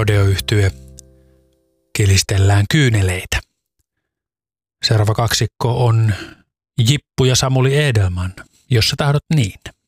Rodeo-yhtye Kilistellään kyyneleitä. Seuraava kaksikko on Jippu ja Samuli Edelman, Jos sä tahdot niin.